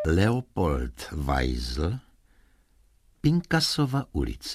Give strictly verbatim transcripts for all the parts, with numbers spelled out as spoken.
Leopold Weisl, Pinkasova ulice.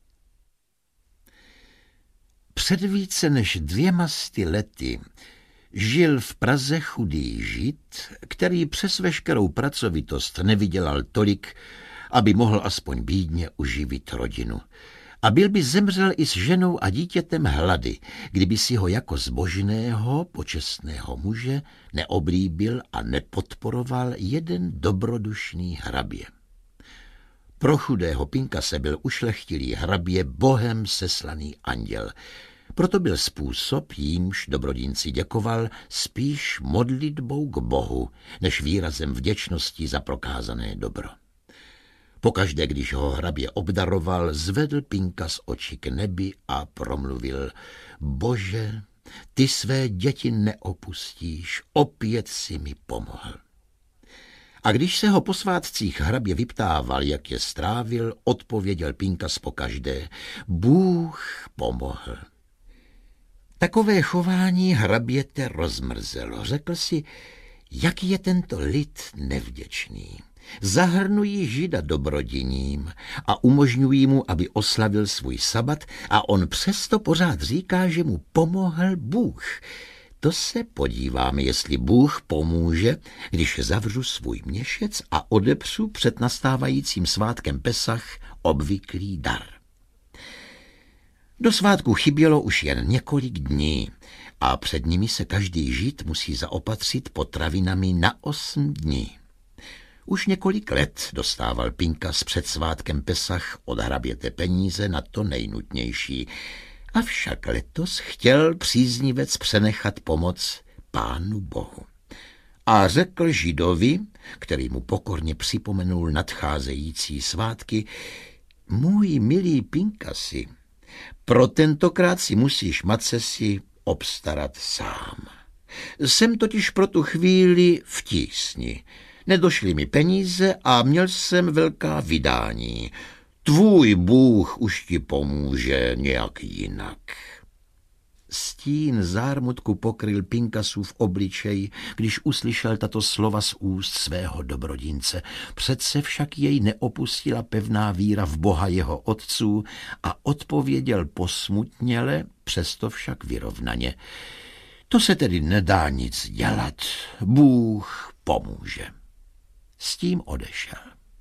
Před více než dvěma sty lety žil v Praze chudý žid, který přes veškerou pracovitost nevydělal tolik, aby mohl aspoň bídně uživit rodinu. A byl by zemřel i s ženou a dítětem hlady, kdyby si ho jako zbožného, počestného muže neoblíbil a nepodporoval jeden dobrodušný hrabě. Pro chudého Pinkase byl ušlechtilý hrabě bohem seslaný anděl. Proto byl způsob, jímž dobrodinci děkoval, spíš modlitbou k Bohu, než výrazem vděčnosti za prokázané dobro. Pokaždé, když ho hrabě obdaroval, zvedl Pinkas oči k nebi a promluvil: Bože, ty své děti neopustíš, opět si mi pomohl. A když se ho po svátcích hrabě vyptával, jak je strávil, odpověděl Pinkas pokaždé: Bůh pomohl. Takové chování hraběte rozmrzelo. Řekl si, jaký je tento lid nevděčný. Zahrnují žida dobrodiním a umožňují mu, aby oslavil svůj sabat, a on přesto pořád říká, že mu pomohl Bůh. To se podíváme, jestli Bůh pomůže, když zavřu svůj měšec a odepřu před nastávajícím svátkem Pesach obvyklý dar. Do svátku chybělo už jen několik dní a před nimi se každý žid musí zaopatřit potravinami na osm dní. Už několik let dostával Pinkas před svátkem Pesach od hraběte peníze na to nejnutnější, avšak letos chtěl příznivec přenechat pomoc Pánu Bohu. A řekl židovi, který mu pokorně připomenul nadcházející svátky: Můj milý Pinkasi, pro tentokrát si musíš macesi obstarat sám. Jsem totiž pro tu chvíli v tísni. Nedošly mi peníze a měl jsem velká vydání. Tvůj Bůh už ti pomůže nějak jinak. Stín zármutku pokryl Pinkasův obličej, když uslyšel tato slova z úst svého dobrodince. Přece však jej neopustila pevná víra v Boha jeho otců a odpověděl posmutněle, přesto však vyrovnaně: To se tedy nedá nic dělat, Bůh pomůže. S tím odešel.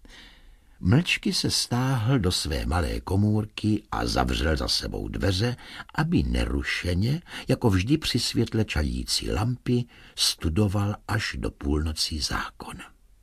Mlčky se stáhl do své malé komůrky a zavřel za sebou dveře, aby nerušeně, jako vždy při světle čající lampy, studoval až do půlnocí zákon.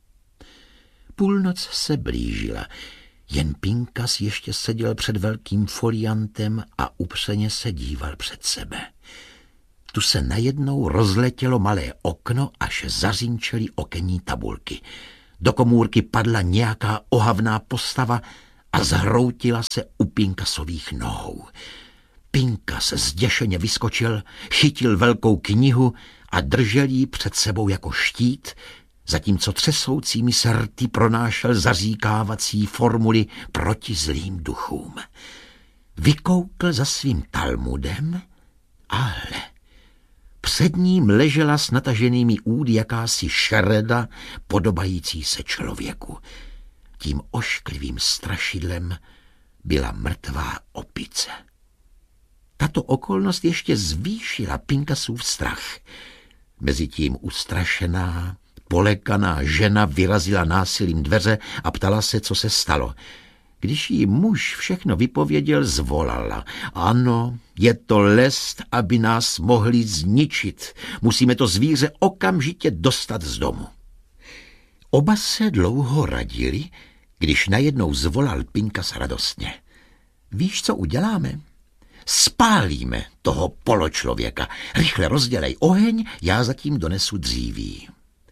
Půlnoc se blížila, jen Pinkas ještě seděl před velkým foliantem a upřeně se díval před sebe. Tu se najednou rozletělo malé okno, až zařinčely okenní tabulky. Do komůrky padla nějaká ohavná postava a zhroutila se u Pinkasových nohou. Pinkas zděšeně vyskočil, chytil velkou knihu a držel ji před sebou jako štít, zatímco třesoucími se rty pronášel zaříkávací formuly proti zlým duchům. Vykoukl za svým talmudem a hle, před ním ležela s nataženými údy jakási šereda podobající se člověku. Tím ošklivým strašidlem byla mrtvá opice. Tato okolnost ještě zvýšila Pinkasův strach. Mezitím ustrašená, polekaná žena vyrazila násilím dveře a ptala se, co se stalo. Když jí muž všechno vypověděl, zvolala: Ano, je to lest, aby nás mohli zničit. Musíme to zvíře okamžitě dostat z domu. Oba se dlouho radili, když najednou zvolal Pinkas radostně: Víš, co uděláme? Spálíme toho poločlověka. Rychle rozdělej oheň, já zatím donesu dříví.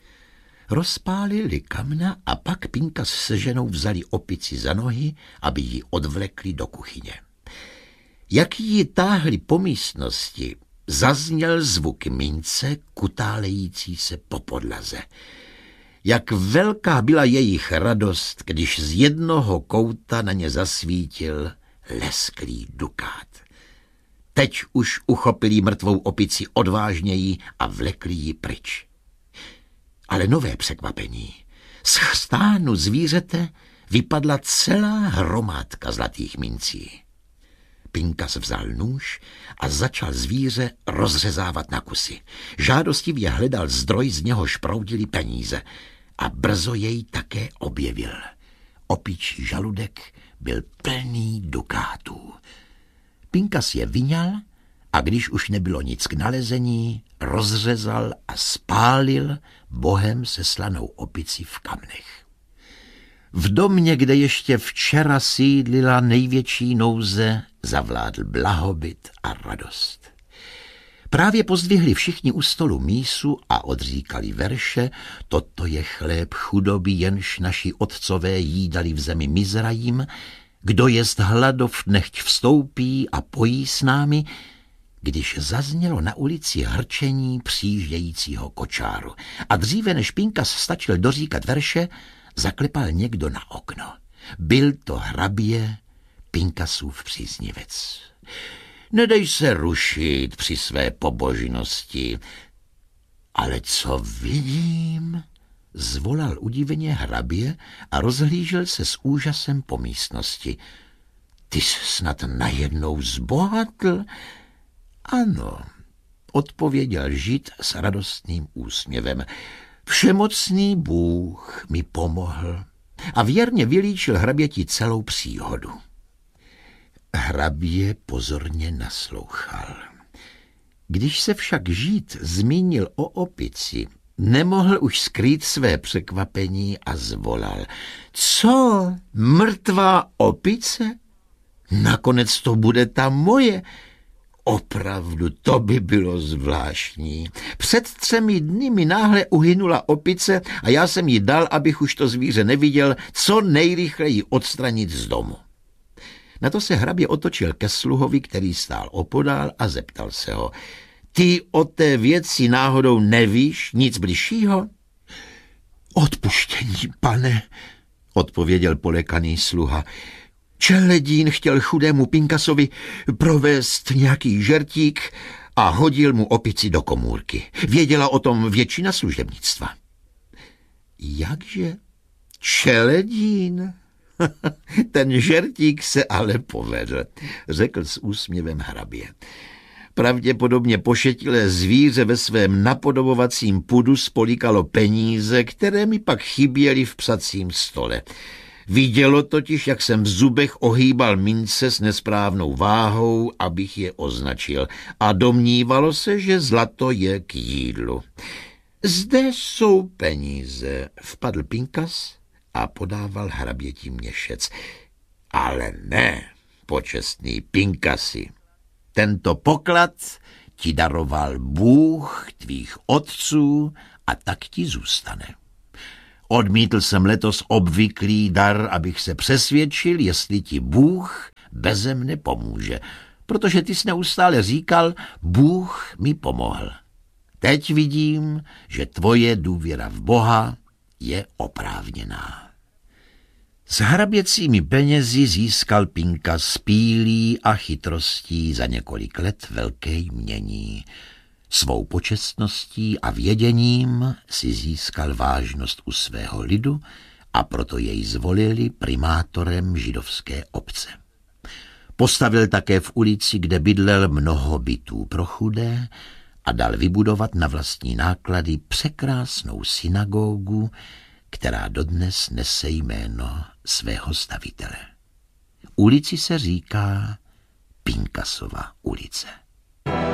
Rozpálili kamna a pak Pinkas se ženou vzali opici za nohy, aby ji odvlekli do kuchyně. Jak ji táhli po místnosti, zazněl zvuk mince kutálející se po podlaze. Jak velká byla jejich radost, když z jednoho kouta na ně zasvítil lesklý dukát. Teď už uchopili mrtvou opici odvážněji a vlekli ji pryč. Ale nové překvapení. Z chstánu zvířete vypadla celá hromádka zlatých mincí. Pinkas vzal nůž a začal zvíře rozřezávat na kusy. Žádostivě hledal zdroj, z něhož proudily peníze, a brzo jej také objevil. Opičí žaludek byl plný dukátů. Pinkas je vyňal a když už nebylo nic k nalezení, rozřezal a spálil bohem seslanou opici v kamnech. V domě, kde ještě včera sídlila největší nouze, zavládl blahobyt a radost. Právě pozdvihli všichni u stolu mísu a odříkali verše: toto je chléb chudoby, jenž naši otcové jídali v zemi Mizrajím, kdo jest hladov, nechť vstoupí a pojí s námi, když zaznělo na ulici hrčení přijíždějícího kočáru. A dříve než Pinkas stačil doříkat verše, zaklepal někdo na okno. Byl to hrabě, Pinkasův příznivec. Nedej se rušit při své pobožnosti. Ale co vidím? Zvolal udiveně hrabě a rozhlížel se s úžasem po místnosti. Ty jsi snad najednou zbohatl? Ano, odpověděl žid s radostným úsměvem. Všemocný Bůh mi pomohl a věrně vylíčil hraběti celou příhodu. Hrabě pozorně naslouchal. Když se však žid zmínil o opici, nemohl už skrýt své překvapení a zvolal. Co, mrtvá opice? Nakonec to bude ta moje. Opravdu, to by bylo zvláštní. Před třemi dny mi náhle uhynula opice a já jsem jí dal, abych už to zvíře neviděl, co nejrychleji odstranit z domu. Na to se hrabě otočil ke sluhovi, který stál opodál, a zeptal se ho. Ty o té věci náhodou nevíš nic bližšího? Odpuštění, pane, odpověděl polekaný sluha. Čeledín chtěl chudému Pinkasovi provést nějaký žertík a hodil mu opici do komůrky. Věděla o tom většina služebnictva. Jakže? Čeledín? Ten žertík se ale povedl, řekl s úsměvem hrabě. Pravděpodobně pošetilé zvíře ve svém napodobovacím pudu spolíkalo peníze, které mi pak chyběly v psacím stole. Vidělo totiž, jak jsem v zubech ohýbal mince s nesprávnou váhou, abych je označil, a domnívalo se, že zlato je k jídlu. Zde jsou peníze, vpadl Pinkas a podával hraběti měšec. Ale ne, počestný Pinkasi, tento poklad ti daroval Bůh tvých otců a tak ti zůstane. Odmítl jsem letos obvyklý dar, abych se přesvědčil, jestli ti Bůh beze mne pomůže, protože ty jsi neustále říkal, Bůh mi pomohl. Teď vidím, že tvoje důvěra v Boha je oprávněná. S hraběcími penězi získal Pinkas pílí a chytrostí za několik let velké jmění. Svou počestností a věděním si získal vážnost u svého lidu a proto jej zvolili primátorem židovské obce. Postavil také v ulici, kde bydlel, mnoho bytů pro chudé a dal vybudovat na vlastní náklady překrásnou synagogu, která dodnes nese jméno svého stavitele. Ulici se říká Pinkasova ulice.